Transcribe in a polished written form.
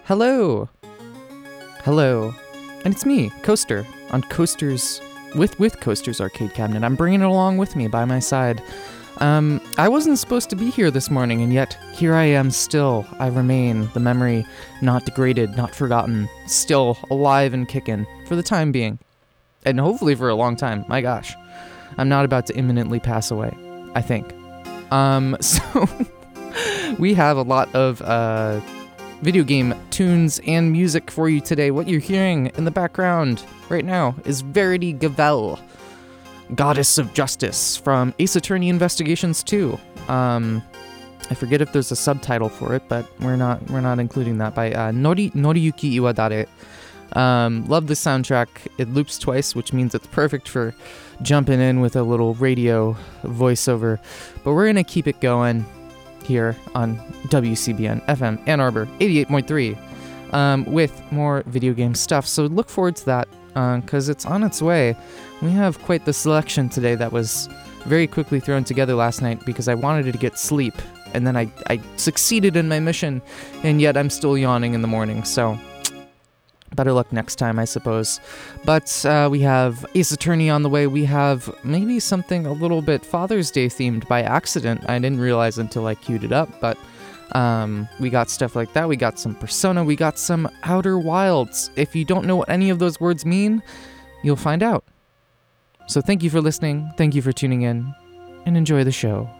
Hello. Hello. And it's me, Coaster, on Coaster's, with Coaster's Arcade Cabinet. I'm bringing it along with me by my side. I wasn't supposed to be here this morning, and yet here I am still. I remain, the memory not degraded, not forgotten, still alive and kicking for the time being. And hopefully for a long time. My gosh. I'm not about to imminently pass away, I think. So we have a lot of video game tunes and music for you today. What you're hearing in the background right now is Verity Gavel, Goddess of Justice from Ace Attorney Investigations 2. I forget if there's a subtitle for it, but we're not including that, by Noriyuki Iwadare. Love the soundtrack. It loops twice, which means it's perfect for jumping in with a little radio voiceover. But we're gonna keep it going here on WCBN FM Ann Arbor 88.3 with more video game stuff. So look forward to that because it's on its way. We have quite the selection today that was very quickly thrown together last night because I wanted to get sleep, and then I succeeded in my mission, and yet I'm still yawning in the morning. So better luck next time, I suppose. But we have Ace Attorney on the way. We have maybe something a little bit Father's Day themed by accident. I didn't realize until I queued it up, but we got stuff like that. We got some Persona. We got some Outer Wilds. If you don't know what any of those words mean, you'll find out. So thank you for listening. Thank you for tuning in, and enjoy the show.